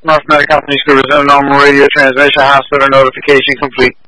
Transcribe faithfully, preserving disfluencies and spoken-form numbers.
North American Company to resume normal radio transmission. Hospital notification complete.